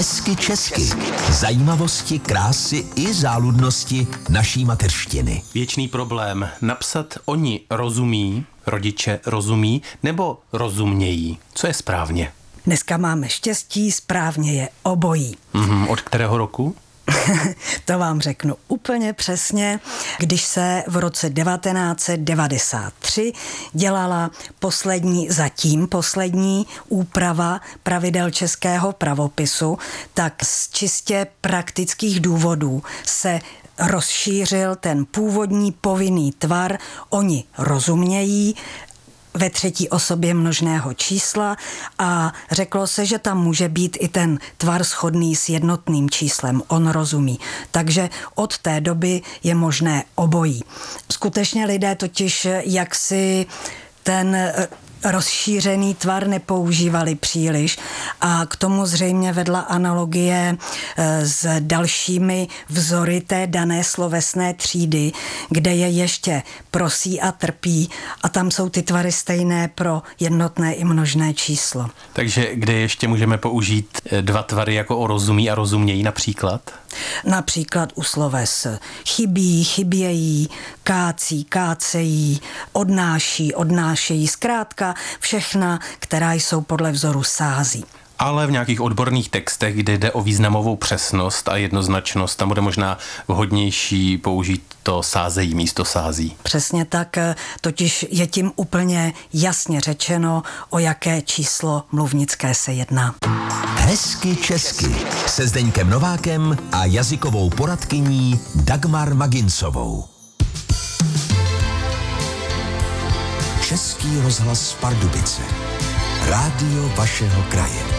Hezky česky. Zajímavosti, krásy i záludnosti naší mateřštiny. Věčný problém. Napsat oni rozumí, rodiče rozumí, nebo rozumějí? Co je správně? Dneska máme štěstí, správně je obojí. Od kterého roku? To vám řeknu úplně přesně, když se v roce 1993 dělala zatím poslední úprava pravidel českého pravopisu, tak z čistě praktických důvodů se rozšířil ten původní povinný tvar oni rozumějí ve třetí osobě množného čísla a řeklo se, že tam může být i ten tvar shodný s jednotným číslem, on rozumí. Takže od té doby je možné obojí. Skutečně lidé totiž jaksi ten rozšířený tvar nepoužívali příliš a k tomu zřejmě vedla analogie s dalšími vzory té dané slovesné třídy, kde je ještě prosí a trpí a tam jsou ty tvary stejné pro jednotné i množné číslo. Takže kde ještě můžeme použít dva tvary jako o rozumí a rozumějí například? Například u sloves chybí, chybějí, kácí, kácejí, odnáší, odnášejí, zkrátka všechna, která jsou podle vzoru sází. Ale v nějakých odborných textech, kde jde o významovou přesnost a jednoznačnost, tam bude možná vhodnější použít to sázejí místo sází. Přesně tak, totiž je tím úplně jasně řečeno, o jaké číslo mluvnické se jedná. Hezky česky se Zdeňkem Novákem a jazykovou poradkyní Dagmar Magincovou. Český rozhlas Pardubice. Rádio vašeho kraje.